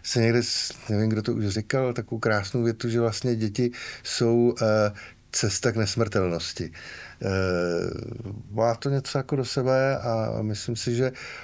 se někde, nevím, kdo to už říkal, takovou krásnou větu, že vlastně děti jsou cesta k nesmrtelnosti. Má to něco jako do sebe a myslím si, že